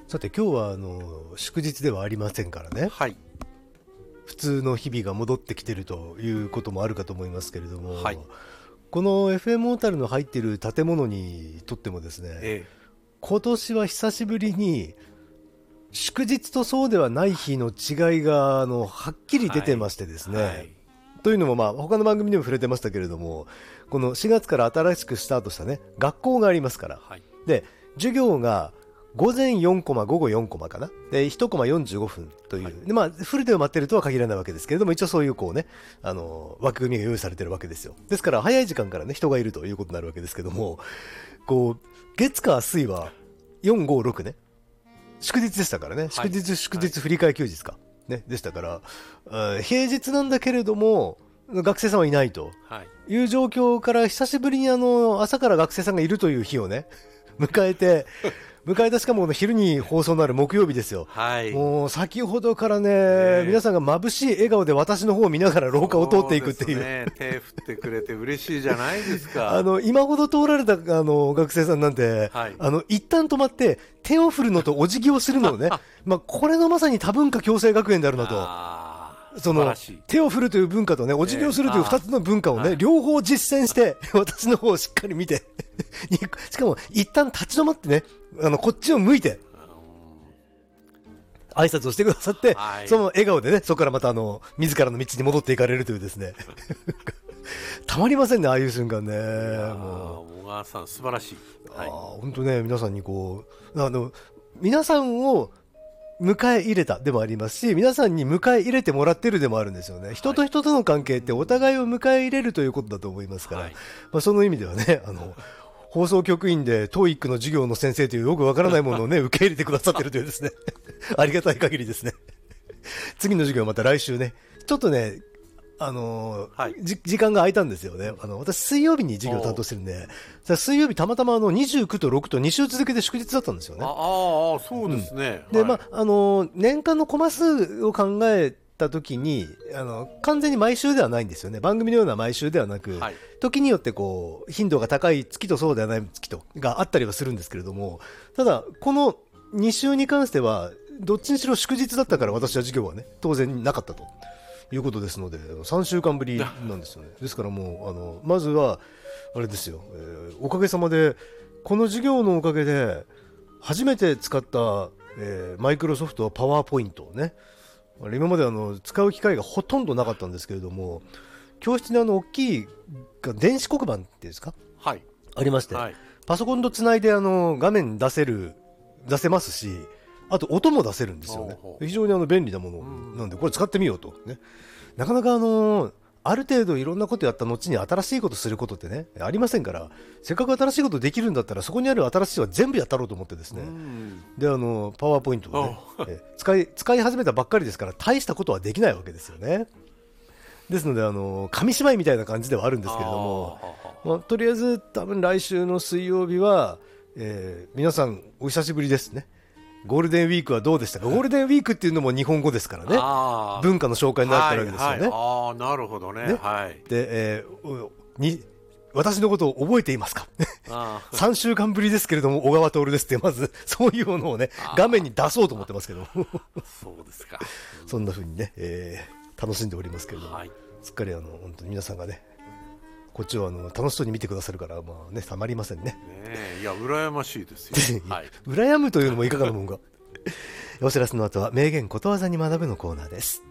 さて今日は祝日ではありませんからね、 はい。 普通の日々が戻ってきているということもあるかと思いますけれども、 はい。 この FM 小樽の入っている建物にとってもですね、 え今年は久しぶりに祝日とそうではない日の違いがはっきり出てましてですね、 はい。 というのも他の番組でも触れてましたけれども、この4月から新しくスタートしたね学校がありますから、 はい。 で授業が午前4コマ午後4コマかなで1コマ45分という、 はいでフルで埋まってるとは限らないわけですけれども、一応そういうこうね枠組みが用意されてるわけですよ。ですから早い時間からね人がいるということになるわけですけども、こう月火水は456ね祝日でしたからね、 はい祝日振り替え休日か、ね、でしたから、平日なんだけれども学生さんはいないとはい。 いう状況から、久しぶりに朝から学生さんがいるという日をね迎えた、しかも昼に放送のある木曜日ですよ。 はい。 もう先ほどからね、 え皆さんが眩しい笑顔で私の方を見ながら廊下を通っていくっていう、 そうですね、手振ってくれて嬉しいじゃないですか。 今ほど通られた学生さんなんて、 はい。 一旦止まって手を振るのとお辞儀をするのをねこれのまさに多文化共生学園であるなと。 素晴らしい。 手を振るという文化とね、お辞儀をするという2つの文化をね、 はい両方実践して私の方をしっかり見てしかも一旦立ち止まってね、こっちを向いて挨拶をしてくださって、 はいその笑顔でね、そこからまた自らの道に戻っていかれるというですねたまりませんね、ああいう瞬間ね。もう小川さん素晴らしい。はい。 本当ね、皆さんにこう皆さんを迎え入れたでもありますし、皆さんに迎え入れてもらってるでもあるんですよね。人と人との関係ってお互いを迎え入れるということだと思いますから、 はい。 その意味ではね、放送局員で TOEIC の授業の先生というよくわからないものをね受け入れてくださってるというですねありがたい限りですね。次の授業はまた来週ね、ちょっとねはい。 時間が空いたんですよね。私水曜日に授業を担当してるんで、水曜日たまたま29と6と2週続けて祝日だったんですよね。 そうですね。 ではい。 年間のコマ数を考えたときに完全に毎週ではないんですよね。番組のような毎週ではなく、 はい。 時によってこう頻度が高い月とそうではない月とがあったりはするんですけれども、ただこの2週に関してはどっちにしろ祝日だったから、私は授業はね当然なかったということですので、3週間ぶりなんですよね。ですからもうまずはあれですよ、おかげさまでこの授業のおかげで初めて使ったマイクロソフトパワーポイントをね、今まで使う機会がほとんどなかったんですけれども、教室に大きい電子黒板っていうんですか、 はい。 ありまして、 はい。 パソコンとつないで画面出せますし、あと音も出せるんですよね。 ほうほう非常に便利なものなんで、これ使ってみようと、ね、なかなかある程度いろんなことやった後に新しいことすることってねありませんから、せっかく新しいことできるんだったらそこにある新しいは全部やったろうと思ってですね、でパワーポイントをね使い始めたばっかりですから、大したことはできないわけですよね。ですので紙芝居みたいな感じではあるんですけれども、とりあえず多分来週の水曜日は、皆さんお久しぶりですね。ゴールデンウィークはどうでしたか。ゴールデンウィークっていうのも日本語ですからね、文化の紹介になってるわけですよね。 はい。なるほどね。はい。 で、私のことを覚えていますか3週間ぶりですけれども小川徹ですって、まずそういうものをね画面に出そうと思ってますけどそうですか。 そんな風にね、楽しんでおりますけれども、 はい。 すっかり本当に皆さんがねこっちを楽しそうに見てくださるから、たまりませんね。 ねえ、いや羨ましいですよ。はい。 羨むというのもいかがなもんかお知らせの後は名言ことわざに学ぶのコーナーです。